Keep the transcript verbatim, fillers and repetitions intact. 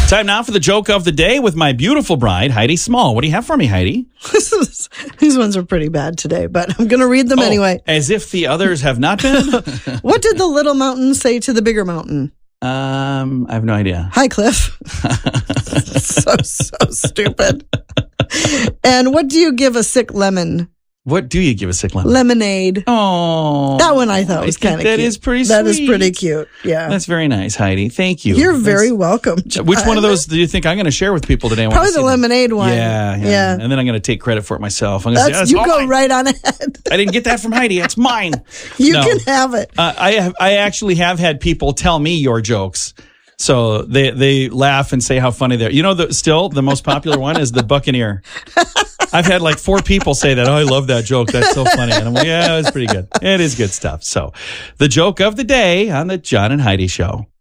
Time now for the joke of the day with my beautiful bride, Heidi Small. What do you have for me, Heidi? These ones are pretty bad today, but I'm going to read them oh, anyway. As if the others have not been? What did the little mountain say to the bigger mountain? Um, I have no idea. Hi, Cliff. so, so stupid. And what do you give a sick lemon? What do you give a sick lemon? Lemonade. Oh. That one I thought was kind of cute. That is pretty sweet. That is pretty cute. Yeah. That's very nice, Heidi. Thank you. You're That's, very welcome. John. Which one of those do you think I'm going to share with people today? Probably the lemonade one. Yeah, yeah, yeah. And then I'm going to take credit for it myself. I'm going to say, you go mine. right on ahead. I didn't get that from Heidi. It's mine. You no. can have it. Uh, I have, I actually have had people tell me your jokes. So they, they laugh and say how funny they're. You know, the, still the most popular one is the Buccaneer. I've had like four people say that. Oh, I love that joke. That's so funny. And I'm like, yeah, it's pretty good. It is good stuff. So the joke of the day on the John and Heidi Show.